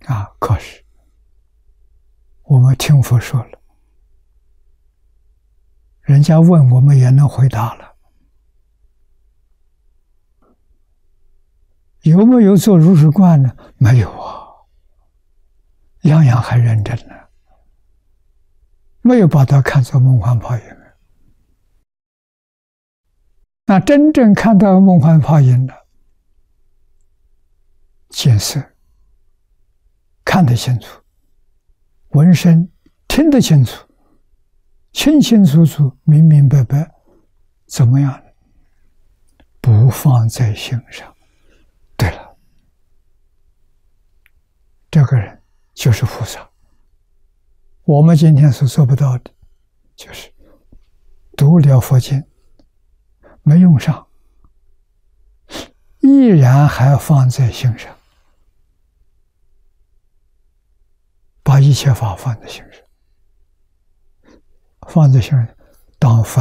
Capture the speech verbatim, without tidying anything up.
啊，可是我们听佛说了，人家问我们也能回答了。有没有做如是观呢？没有啊，样样还认真呢，没有把它看作梦幻泡影。那真正看到梦幻泡影了，见色看得清楚，闻声听得清楚，清清楚楚、明明白白，怎么样呢？不放在心上。对了，这个人就是菩萨。我们今天所做不到的，就是读了佛经没用上，依然还放在心上，把一切法放在心上，放在心上